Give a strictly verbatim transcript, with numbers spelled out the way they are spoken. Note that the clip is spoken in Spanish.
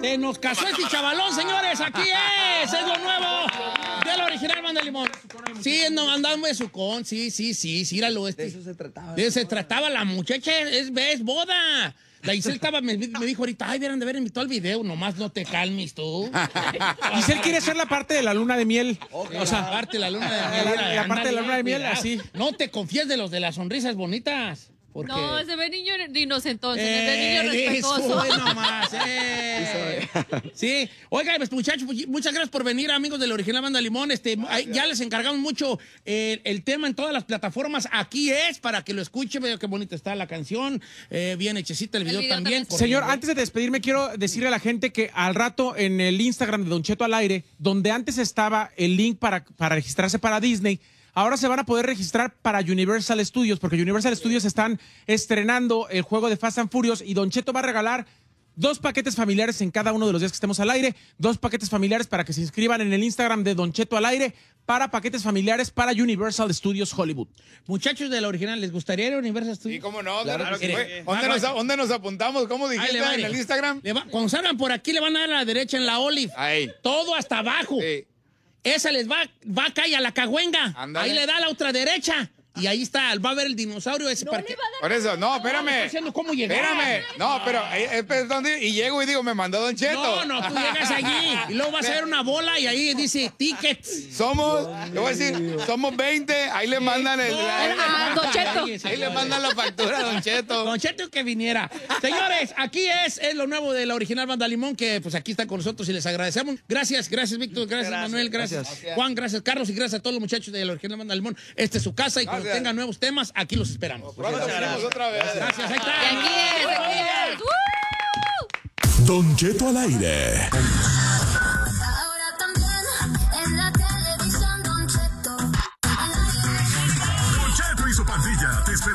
Se nos casó este chavalón, señores. Aquí es. Es lo nuevo de la original Banda Limón. Sí, no, andamos de sucón. Sí, sí, sí. Síralo este. De eso se trataba. De eso se trataba la muchacha. Es, es boda. La Giselle estaba, me, me dijo ahorita, ay, vieran de haber invitado al video, nomás no te calmes tú. Giselle quiere ser la parte de la luna de miel. Okay, o sea, la parte de la luna de miel. La, la parte de la luna de miel, así. No te confíes de los de las sonrisas bonitas. Porque... No, se ve niño inocentón, eh, se ve niño respetuoso. Eso, nomás, eh. Sí, oiga, pues, muchachos, muchas gracias por venir, amigos de la original Banda Limón. Este, ya les encargamos mucho eh, el tema en todas las plataformas. Aquí es para que lo escuche. Veo qué bonita está la canción, eh, bien hechecita el video, el video también. también. Señor, antes de despedirme, quiero decirle a la gente que al rato en el Instagram de Don Cheto al aire, donde antes estaba el link para, para registrarse para Disney, ahora se van a poder registrar para Universal Studios, porque Universal Studios están estrenando el juego de Fast and Furious y Don Cheto va a regalar dos paquetes familiares en cada uno de los días que estemos al aire, dos paquetes familiares para que se inscriban en el Instagram de Don Cheto al aire para paquetes familiares para Universal Studios Hollywood. Muchachos de la original, ¿les gustaría ir a Universal Studios? Sí, cómo no. Claro, claro que que sí. ¿Dónde, nos, ¿Dónde nos apuntamos? ¿Cómo dijiste va, en el Instagram? Le va, cuando salgan por aquí le van a dar a la derecha en la Olive. Ahí. Todo hasta abajo. Sí. Esa les va, va a caer a la cagüenga. Ándale. Ahí le da a la otra derecha. Y ahí está, va a ver el dinosaurio ese No parque. le va a dar- Por eso, no, espérame. Estoy diciendo cómo llegar. Espérame. No, pero eh, eh, pero, ¿dónde? Y llego y digo, me mandó Don Cheto. No, no, tú llegas allí y luego vas a ver una bola y ahí dice tickets. Somos, le voy a decir, somos veinte, ahí le mandan el... No, ahí, Ah, Don Cheto. le- ahí le mandan la factura a Don Cheto. Don Cheto que viniera. Señores, aquí es, es lo nuevo de la original Banda Limón, que pues aquí están con nosotros y les agradecemos. Gracias, gracias Víctor, gracias, Gracias, Manuel, gracias, gracias. Juan, gracias Carlos y gracias a todos los muchachos de la original Banda Limón. Esta es su casa y cuando Gracias. tengan nuevos temas, aquí los esperamos. Pronto venimos otra vez. Gracias, ahí está. Y aquí es, aquí es. ¡Woo! Don Cheto al aire.